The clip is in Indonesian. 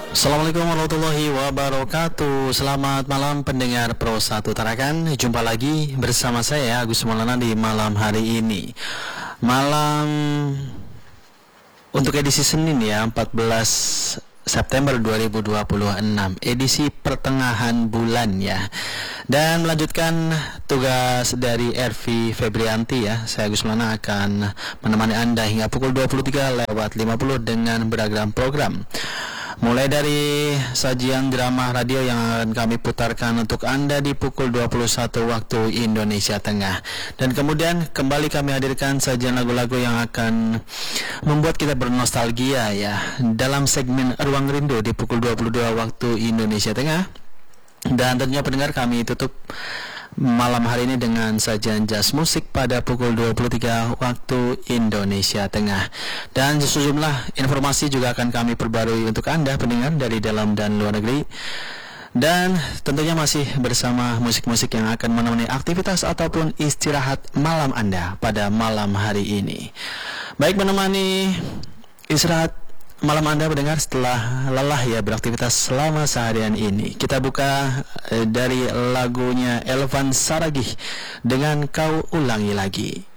Assalamualaikum warahmatullahi wabarakatuh. Selamat malam pendengar Pro 1 Tarakan. Jumpa lagi bersama saya Agus Maulana di malam hari ini. Malam untuk edisi Senin ya, 14 September 2026, edisi pertengahan bulan ya. Dan melanjutkan tugas dari Ervi Febrianti ya, saya Agus Maulana akan menemani Anda hingga pukul 23:50 dengan beragam program. Mulai dari sajian drama radio yang akan kami putarkan untuk Anda di pukul 21 waktu Indonesia Tengah. Dan kemudian kembali kami hadirkan sajian lagu-lagu yang akan membuat kita bernostalgia ya, dalam segmen Ruang Rindu di pukul 22 waktu Indonesia Tengah. Dan tentunya pendengar, kami tutup malam hari ini dengan sajian jazz musik pada pukul 23 waktu Indonesia Tengah. Dan sejumlah informasi juga akan kami perbarui untuk Anda pendengar dari dalam dan luar negeri. Dan tentunya masih bersama musik-musik yang akan menemani aktivitas ataupun istirahat malam Anda pada malam hari ini. Baik, menemani istirahat malam Anda mendengar setelah lelah ya beraktivitas selama seharian ini. Kita buka dari lagunya Elvan Saragih dengan Kau Ulangi Lagi.